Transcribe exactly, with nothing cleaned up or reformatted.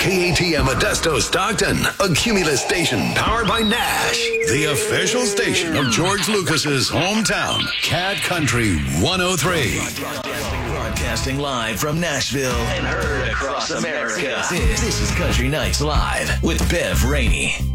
K A T M Modesto Stockton, a Cumulus station powered by Nash, the official station of George Lucas's hometown, Cat Country one oh three. Broadcasting live from Nashville and heard across America. This, this is Country Nights Live with Bev Rainey.